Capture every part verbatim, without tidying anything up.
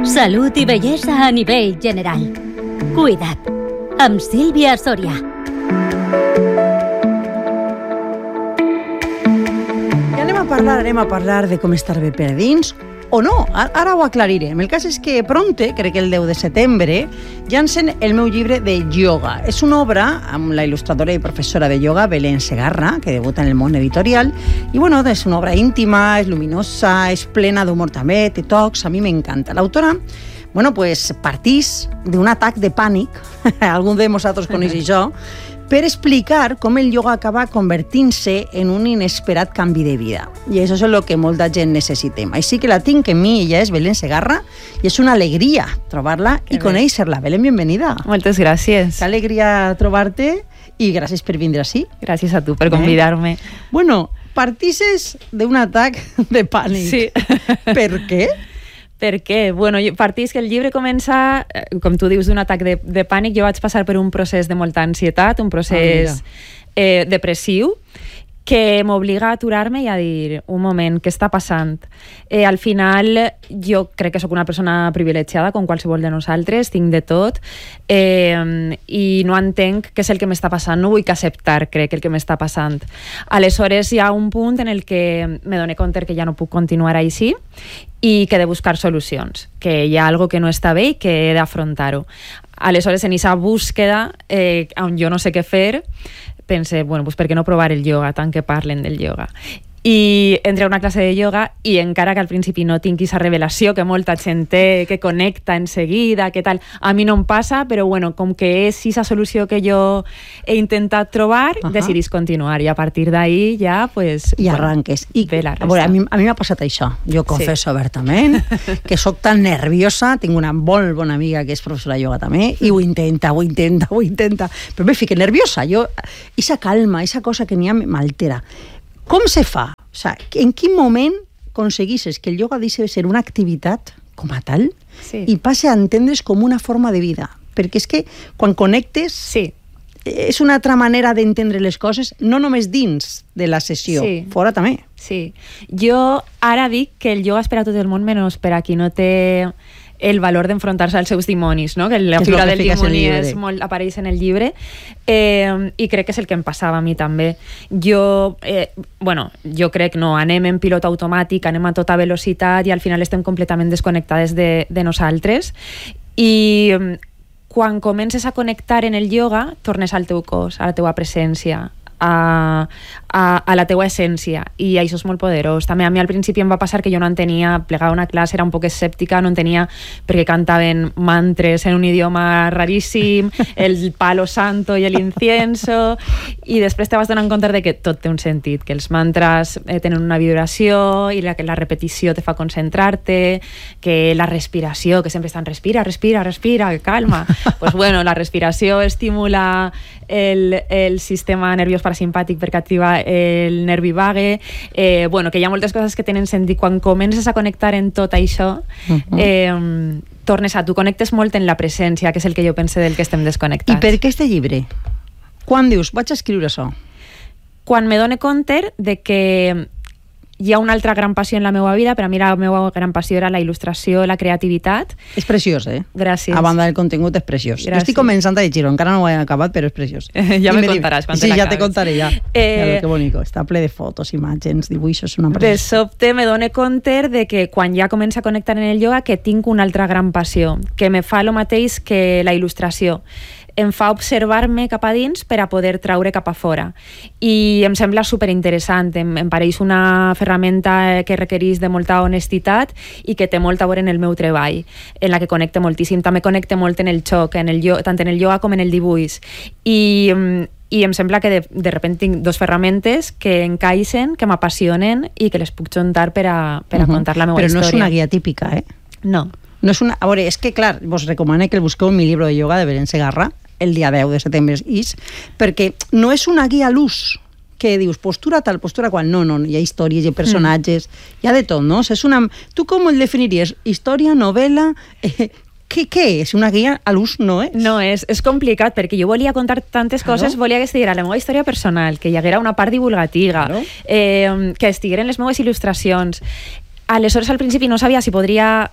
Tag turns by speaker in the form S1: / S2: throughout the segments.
S1: Salut i bellesa a nivell general. Cuida't. Amb Sílvia Soria.
S2: I anem a parlar, anem a parlar de com estar bé per dins, o no, ara ho aclarirem. El cas és que pronte, crec que el deu de setembre, llancen el meu llibre de ioga. És una obra amb la il·lustradora i professora de ioga Belén Segarra, que debuta en el món editorial, i bueno, és una obra íntima, és luminosa, és plena d'humor també, té tocs, a mi m'encanta. L'autora, bueno, pues partís d'un atac de pànic, algun de vosaltres coneix això, per explicar com el ioga acaba convertint-se en un inesperat canvi de vida. I això és el que molta gent necessitem. Així que la tinc en mi, ella és Belén Segarra, i és una alegria trobar-la i conèixer-la. Belén, benvenida.
S3: Moltes gràcies.
S2: Que alegria trobar-te i gràcies per vindre així.
S3: Gràcies a tu per convidar-me.
S2: Eh? Bueno, partisses d'un atac de pànic.
S3: Sí.
S2: Per què?
S3: Per què? Bueno, partís que el llibre comença, com tu dius, d'un atac de, de pànic. Jo vaig passar per un procés de molta ansietat, un procés ah, eh, depressiu, que m'obliga a aturar-me i a dir, un moment, què està passant? Eh, al final, jo crec que sóc una persona privilegiada, com qualsevol de nosaltres, tinc de tot, eh, i no entenc què és el que m'està passant, no vull que acceptar, crec, el que m'està passant. Aleshores, hi ha un punt en el que me dono compte que ja no puc continuar així, i que he de buscar solucions, que hi ha algo que no està bé i que he d'afrontar-ho. Aleshores, en aquesta búsqueda, eh, on jo no sé què fer, pense, bueno, pues per què no provar el ioga, tant que parlen del ioga. I entré a una classe de ioga i encara que al principi no tinc aquesta revelació que molta gent té, que connecta en seguida, que tal, a mi no em passa, però bueno, com que és aquesta solució que jo he intentat trobar, uh-huh. decidís continuar i a partir d'ahí ja, pues...
S2: I bueno, arranques. I,
S3: a
S2: veure, a mi, a mi m'ha passat això. Jo confesso sí. obertament que sóc tan nerviosa, tinc una molt bona amiga que és professora de ioga també, i ho intenta, ho intenta, ho intenta, però me fique nerviosa. Jo, esa calma, esa cosa que n'hi ha m'altera. Com se fa? O sigui, en quin moment aconseguisses que el ioga deixi de ser una activitat com a tal
S3: sí.
S2: i passi a entendre's com una forma de vida? Perquè és que quan connectes
S3: sí.
S2: és una altra manera d'entendre les coses, no només dins de la sessió,
S3: sí.
S2: fora també.
S3: Sí. Jo ara dic que el ioga és per a tot el món menys per a qui no té el valor d'enfrontar-se als seus dimonis, no? Que la figura del dimoni és molt, apareix en el llibre, eh, i crec que és el que em passava a mi també. Jo, eh, bueno, jo crec, no, anem en pilot automàtic, anem a tota velocitat i al final estem completament desconnectades de, de nosaltres, i quan comences a connectar en el ioga, tornes al teu cos, a la teua presència, A, a, a la teua essència, i això és molt poderós. També a mi al principi em va passar que jo no entenia, plegava una classe, era un poc escèptica, no entenia perquè cantaven mantres en un idioma raríssim, el palo santo i l'incienso, i després te vas donar compte de que tot té un sentit, que els mantres eh, tenen una vibració i la, que la repetició te fa concentrar-te, que la respiració, que sempre estan respira, respira, respira, calma. Pues bueno, la respiració estimula el, el sistema nerviós parasimpàtic perquè activa el nervi vague, eh, bueno, que hi ha moltes coses que tenen sentit. Quan comences a connectar en tot això, uh-huh. eh, tornes a... Tu connectes molt en la presència, que és el que jo pense del que estem desconnectats.
S2: I per què este llibre? Quan dius, vaig a escriure això?
S3: Quan me dono compte de que hi ha una altra gran passió en la meva vida. Per a mi la meva gran passió era la il·lustració, la creativitat.
S2: És preciós, eh?
S3: Gràcies.
S2: A banda del contingut és preciós.
S3: Gràcies.
S2: Jo estic començant a llegir-ho, encara no ho he acabat, però és preciós.
S3: Ja me contaràs quan te
S2: l'acabes. Sí, ja
S3: l'acabes.
S2: te contaré, ja.
S3: Eh,
S2: ja que bonico. Està ple de fotos, imatges, dibuixos, una
S3: de sobte me dono compte de que quan ja comença a connectar en el ioga que tinc una altra gran passió, que me fa el mateix que la il·lustració. Em fa observar-me cap a dins per a poder traure cap a fora. I em sembla superinteressant, em, em pareix una ferramenta que requereix de molta honestitat i que té molt a veure en el meu treball, en la que connecte moltíssim. També connecte molt en el xoc, en el, tant en el ioga com en el dibuix. I... i em sembla que de, de repente tinc dos ferramentes que encaixen, que m'apassionen i que les puc juntar per a, per a uh-huh. contar la meva
S2: Però
S3: història.
S2: Però no és una guia típica, eh?
S3: No.
S2: No és una... A veure, és que, clar, vos recomano que el busqueu en mi llibre de ioga de Belén Segarra, el dia deu de setembre, is, perquè no és una guia a l'ús que dius postura tal, postura qual. No, no, hi ha històries, hi ha personatges, mm. hi ha de tot, no? O sigui, és una... Tu com el definiries? Història, novel·la... Eh, Què, què és? Una guia a l'ús no és?
S3: No, és, és complicat, perquè jo volia contar tantes claro. coses, volia que estiguera la meva història personal, que hi haguera una part divulgativa, claro. eh, que estigueren les meves il·lustracions. Aleshores, al principi no sabia si podria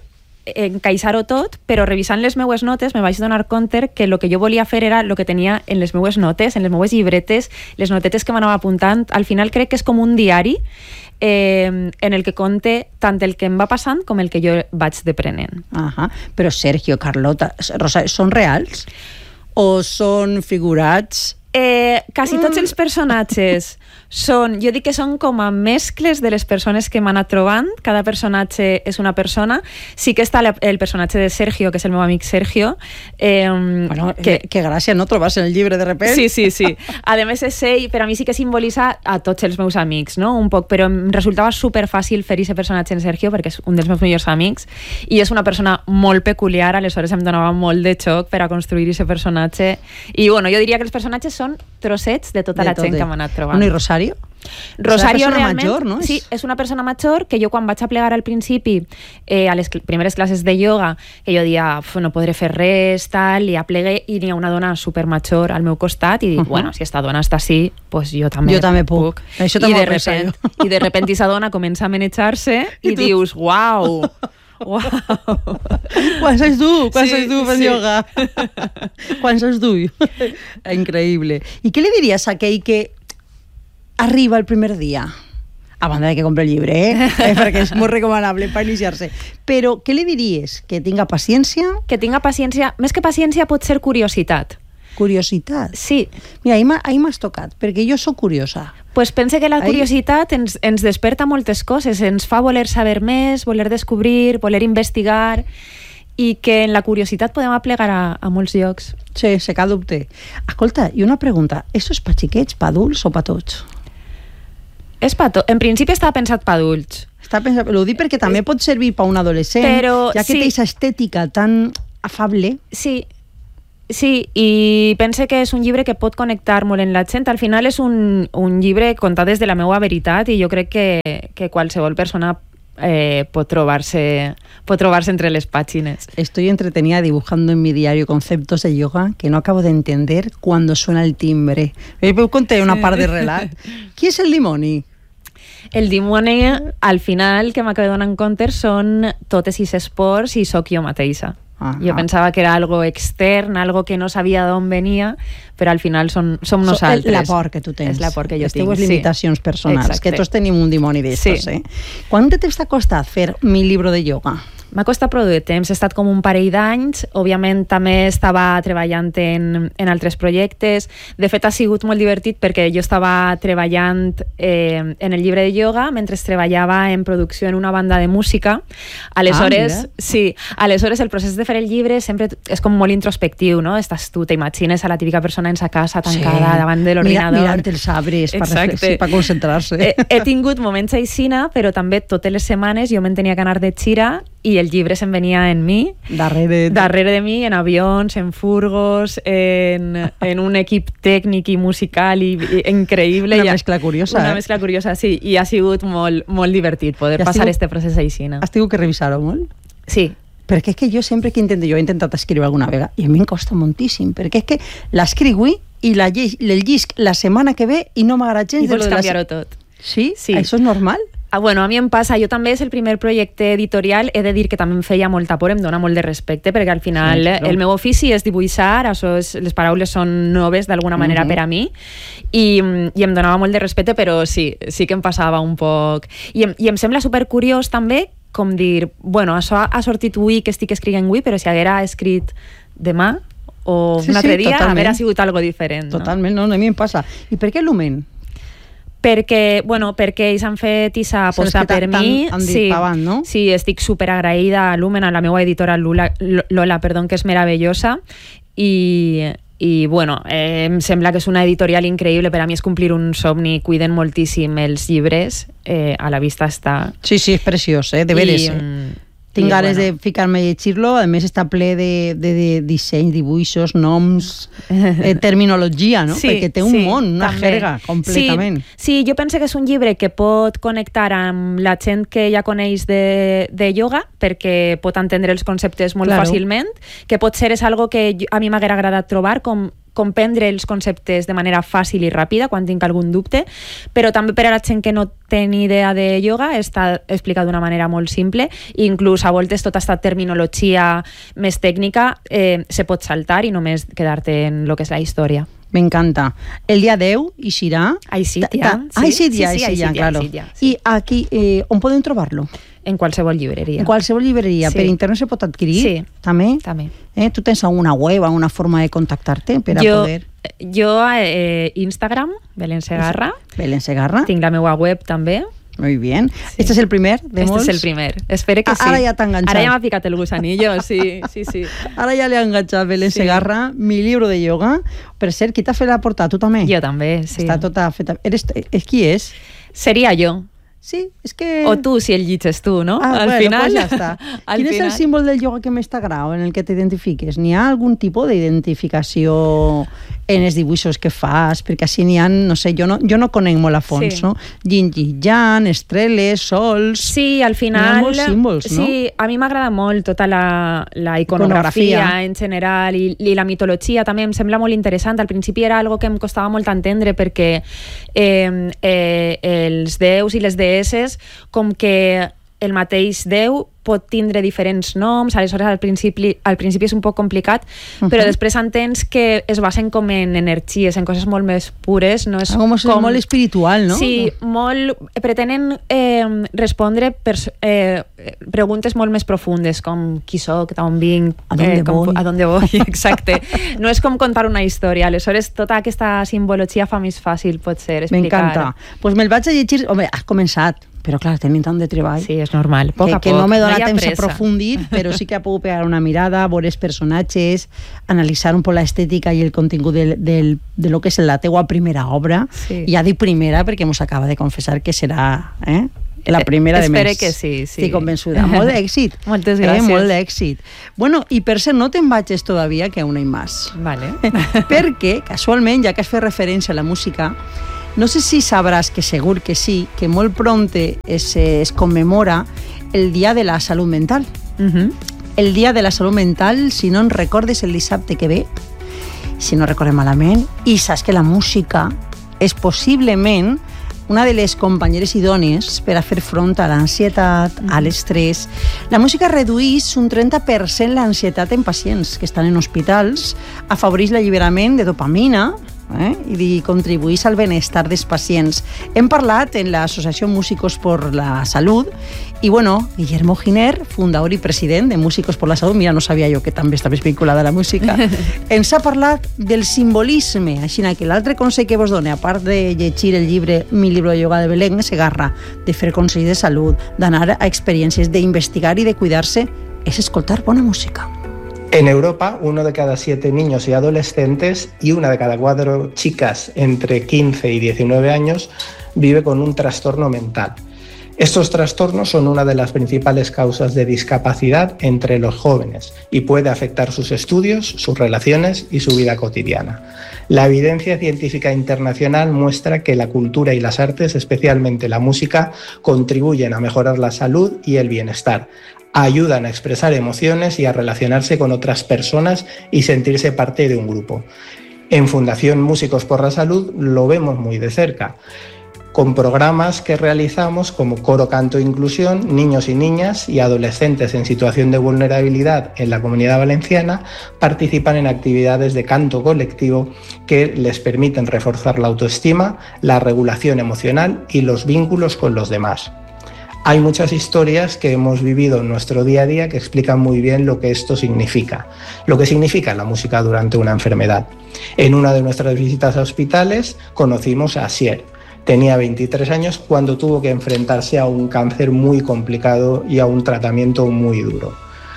S3: encaixar-ho tot, però revisant les meues notes me vaig donar compte que el que jo volia fer era el que tenia en les meues notes, en les meues llibretes, les notetes que m'anava apuntant. Al final crec que és com un diari eh, en el que conte tant el que em va passant com el que jo vaig deprenent.
S2: Ahà. Però Sergio, Carlota, Rosa, són reals o són figurats?
S3: Eh, quasi tots els personatges són, jo dic que són com a mescles de les persones que m'han anat trobant. Cada personatge és una persona. Sí que està el personatge de Sergio, que és el meu amic Sergio. Eh,
S2: bueno, que, que gràcia, no? Trobar-se en el llibre de repente.
S3: Sí, sí, sí. A més és ell, però a mi sí que simbolitza a tots els meus amics, no? Un poc, però em resultava superfàcil fer aquest personatge en Sergio perquè és un dels meus millors amics i és una persona molt peculiar, aleshores em donava molt de xoc per a construir aquest personatge. I bueno, jo diria que els personatges són trossets de tota de la tot gent eh. que m'ha anat trobant.
S2: Bueno, i Rosario?
S3: Rosario realment,
S2: major, no?
S3: sí, és una persona major que jo quan vaig a plegar al principi eh, a les cl- primeres classes de ioga, que jo dia no podré fer res, tal, i aplegué i n'hi ha una dona supermajor al meu costat i dic, uh-huh. bueno, si esta dona està així, pues jo també,
S2: jo també puc. puc. Això
S3: I, de repent, I de repente aquesta dona comença a manejar-se i, I dius, uau, uau.
S2: Quants anys du? Quants
S3: sí,
S2: anys du fent
S3: sí.
S2: ioga? Quants anys du? Increïble. I què li diries a aquell que arriba el primer dia? A banda de que compre el llibre, eh? eh perquè és molt recomanable per iniciar-se. Però què li diries? Que tinga paciència?
S3: Que tinga paciència. Més que paciència pot ser curiositat.
S2: Curiositat?
S3: Sí.
S2: Mira, ahir m'has tocat, perquè jo sóc curiosa.
S3: Pues pense que la curiositat ens, ens desperta moltes coses, ens fa voler saber més, voler descobrir, voler investigar, i que en la curiositat podem aplegar a, a molts llocs.
S2: Sí, se cap dubte. Escolta, i una pregunta, això és pa xiquets, pa adults o pa tots?
S3: És pa to... En principi estava pensat pa adults.
S2: Està pensat... Ho dic perquè també pot servir pa un adolescent,
S3: però,
S2: ja que
S3: sí.
S2: té aquesta estètica tan afable.
S3: Sí, sí, i pense que és un llibre que pot connectar molt en la gent. Al final és un, un llibre contat des de la meva veritat i jo crec que, que qualsevol persona Eh, pot trobar-se pot trobar-se entre les pàgines.
S2: Estoy entretenida dibujando en mi diario conceptos de yoga que no acabo de entender cuando suena el timbre. Me conté una part de relat. Qui és el dimoni?
S3: El dimoni, al final, que m'acabo donant compte, són totes i esports i sóc jo mateixa. Ajá. Jo pensava que era algo extern, algo que no sabia d'on venia, però al final som, som nosaltres.
S2: La por que tu tens.
S3: És la por que jo
S2: les
S3: tinc.
S2: Les teves limitacions
S3: sí.
S2: personals,
S3: Exacte.
S2: que tots tenim un dimoni d'estos. Sí. Eh? Quant de temps t'ha costat fer mi llibre de yoga?
S3: M'ha costat prou de temps, he estat com un parell d'anys, òbviament també estava treballant en, en altres projectes, de fet ha sigut molt divertit perquè jo estava treballant eh, en el llibre de yoga mentre treballava en producció en una banda de música, aleshores, ah, sí, aleshores el procés de fer el llibre sempre és com molt introspectiu, no? Estàs tu, t'imagines a la típica persona en sa casa tancada sí. davant de l'ordinador.
S2: Mira, mirant els arbres per, per concentrar-se.
S3: He, he tingut moments aixina, però també totes les setmanes jo me'n tenia que anar de gira i el llibre se'n venia en mi,
S2: darrere,
S3: darrere de mi, en avions, en furgos, en, en un equip tècnic i musical i, i increïble.
S2: Una mescla curiosa.
S3: Una
S2: eh?
S3: mescla curiosa, sí, i ha sigut molt, molt divertit poder
S2: I
S3: passar
S2: estiu,
S3: este procés aixina.
S2: Has tingut que revisar-ho molt?
S3: Sí.
S2: Perquè és que jo sempre que intento, jo he intentat escriure alguna vegada i a mi em costa moltíssim, perquè és que l'escrigui i la lleig, el llisc la setmana que ve i no m'agrada gens.
S3: I vols
S2: de
S3: canviar-ho la... tot.
S2: Sí?
S3: Sí.
S2: Això és normal?
S3: Ah, bueno, a mi em passa, jo també és el primer projecte editorial, he de dir que també em feia molta por, em dona molt de respecte, perquè al final sí, el meu ofici és dibuixar, això és, les paraules són noves d'alguna manera uh-huh. per a mi, i, i em donava molt de respecte, però sí, sí que em passava un poc. I em, i em sembla supercuriós també com dir, bueno, això ha sortit avui que estic escrivint avui, però si haguera escrit demà o
S2: sí,
S3: un altre
S2: sí,
S3: dia,
S2: totalment.
S3: haguera sigut algo diferent.
S2: Totalment, no? no, a mi em passa. I per què Lumen?
S3: Perquè, bueno, perquè ells han fet aquesta aposta per mi.
S2: Sí, avant, no?
S3: Sí, estic super agraïda a Lumen, a la meva editora Lola, Lola perdó, que és meravellosa, i, i bueno, eh, em sembla que és una editorial increïble, per a mi és complir un somni, cuiden moltíssim els llibres, eh, a la vista està.
S2: Sí, sí, és preciós, eh? de veres, eh? Tinc ganes bueno. de ficar-me a llegir-lo, a més està ple de, de, de disseny, dibuixos, noms, eh, terminologia, no?
S3: Sí,
S2: perquè té un
S3: sí,
S2: món, una
S3: també.
S2: jerga, completament.
S3: Sí, sí, jo penso que és un llibre que pot connectar amb la gent que ja coneix de, de yoga, perquè pot entendre els conceptes molt
S2: claro.
S3: fàcilment, que potser és algo que a mi m'haguera agradat trobar com comprendre els conceptes de manera fàcil i ràpida quan tinc algun dubte, però també per a la gent que no té ni idea de yoga està explicat d'una manera molt simple, i inclús a voltes tota aquesta terminologia més tècnica eh, se pot saltar i només quedar-te en el que és la història.
S2: M'encanta. El dia deu eixirà...
S3: Aixitia.
S2: Sí, Aixitia, sí, sí, Aixitia, claro.
S3: Aixitia, sí.
S2: I aquí, eh, on podem trobar-lo?
S3: En qualsevol llibreria.
S2: En qualsevol llibreria.
S3: Sí.
S2: Per internet se pot adquirir?
S3: Sí.
S2: També?
S3: També.
S2: Eh, tu tens alguna web, alguna forma de contactar-te per a
S3: jo,
S2: poder...
S3: Jo a eh, Instagram, Belén Segarra.
S2: Belén Segarra.
S3: Tinc la meva web també.
S2: Muy bien.
S3: Sí.
S2: Este es el primer de
S3: este
S2: molts?
S3: Este es el primer. Espero que
S2: ah,
S3: sí.
S2: Ara ja t'ha enganxat.
S3: Ara ja m'ha picat el gusanillo, sí, sí, sí.
S2: Ara ja l'he enganxat, Belén sí. Segarra, mi libro de yoga. Per cert, qui t'ha fet la portada? Tu també?
S3: Jo també, sí.
S2: Està tota feta. Eres, és qui és?
S3: Seria jo.
S2: Sí, és que...
S3: O tu, si el llitges tu, no?
S2: Ah,
S3: al
S2: bueno,
S3: final...
S2: pues ja està. Quin
S3: final...
S2: és el símbol del yoga que més t'agrada, en el que t'identifiques? N'hi ha algun tipus d'identificació en els dibuixos que fas? Perquè així n'hi ha, no sé, jo no, jo no conec molt a fons, sí. no? Yin i yang, estreles, sols...
S3: Sí, al final...
S2: N'hi ha molts símbols, no?
S3: Sí, a mi m'agrada molt tota la, la iconografia, iconografia en general i, i la mitologia també em sembla molt interessant. Al principi era algo que em costava molt entendre perquè eh, eh, els déus i les deesses com que el mateix déu pot tindre diferents noms, aleshores al principi, al principi és un poc complicat, uh-huh. però després entens que es basen com en energies, en coses molt més pures. No és
S2: ah, com, com molt espiritual, no?
S3: Sí, molt, pretenen eh, respondre per, eh, preguntes molt més profundes, com qui soc, d'on vinc,
S2: a dónde
S3: eh, com,
S2: voy.
S3: A dónde voy, exacte. No és com contar una història, aleshores tota aquesta simbologia fa més fàcil, pot ser, explicar.
S2: M'encanta. Doncs pues me'l vaig a llegir... Home, has començat, però clar, tenim tant de treball.
S3: Sí, és normal, poc
S2: que,
S3: a poc.
S2: Que no me dona
S3: no
S2: temps
S3: pressa.
S2: a aprofundir, però sí que puc pegar una mirada, veure els personatges, analitzar un poc l'estètica i el contingut del, del, de lo que és la teua primera obra.
S3: Sí.
S2: Ja dic primera perquè mos acaba de confessar que serà eh, la primera de més.
S3: Espero que sí, sí.
S2: Estic convençuda. Molt d'èxit.
S3: Moltes gràcies.
S2: Eh, molt d'èxit. Bueno, i per ser no te'n vagis todavía, que aún hay más.
S3: Vale.
S2: Perquè, casualment, ja que has fet referència a la música, no sé si sabràs, que segur que sí, que molt pronte es, es commemora el Dia de la Salut Mental.
S3: Uh-huh.
S2: El Dia de la Salut Mental, si no en recordes, el dissabte que ve, si no recordem malament, i saps que la música és possiblement una de les companyeres idònies per a fer front a l'ansietat, mm. a l'estrès. La música redueix un trenta per cent l'ansietat en pacients que estan en hospitals, afavoreix l'alliberament de dopamina, eh? i contribueix al benestar dels pacients. Hem parlat en l'Associació Músicos por la Salud i, bueno, Guillermo Giner, fundador i president de Músicos por la Salud, mira, no sabia jo que també estaves vinculada a la música, ens ha parlat del simbolisme, així que l'altre consell que vos done, a part de llegir el llibre Mi libro de yoga de Belén Segarra, de fer consells de salut, d'anar a experiències, d'investigar i de cuidar-se, és escoltar bona música.
S4: En Europa, uno de cada siete niños y adolescentes y una de cada cuatro chicas entre quince y diecinueve años vive con un trastorno mental. Estos trastornos son una de las principales causas de discapacidad entre los jóvenes y puede afectar sus estudios, sus relaciones y su vida cotidiana. La evidencia científica internacional muestra que la cultura y las artes, especialmente la música, contribuyen a mejorar la salud y el bienestar. Ayudan a expresar emociones y a relacionarse con otras personas y sentirse parte de un grupo. En Fundación Músicos por la Salud lo vemos muy de cerca, con programas que realizamos como Coro Canto Inclusión, niños y niñas y adolescentes en situación de vulnerabilidad en la Comunidad Valenciana participan en actividades de canto colectivo que les permiten reforzar la autoestima, la regulación emocional y los vínculos con los demás. Hay muchas historias que hemos vivido en nuestro día a día que explican muy bien lo que esto significa, lo que significa la música durante una enfermedad. En una de nuestras visitas a hospitales conocimos a Asier. Tenía veintitrés años cuando tuvo que enfrentarse a un cáncer muy complicado y a un tratamiento muy duro.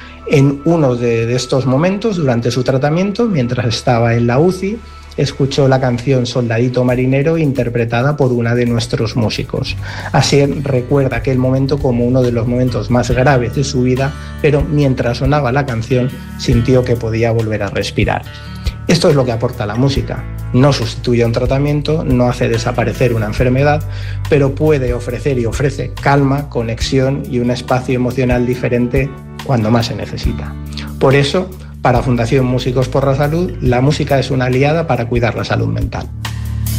S4: En uno de, de estos momentos, durante su tratamiento, mientras estaba en la U C I, escuchó la canción Soldadito Marinero interpretada por una de nuestros músicos. Así recuerda aquel momento como uno de los momentos más graves de su vida, pero mientras sonaba la canción sintió que podía volver a respirar. Esto es lo que aporta la música. No sustituye un tratamiento, no hace desaparecer una enfermedad, pero puede ofrecer y ofrece calma, conexión y un espacio emocional diferente cuando más se necesita. Por eso, Para Fundación Músicos por la Salud, la música es una aliada para cuidar la salud mental.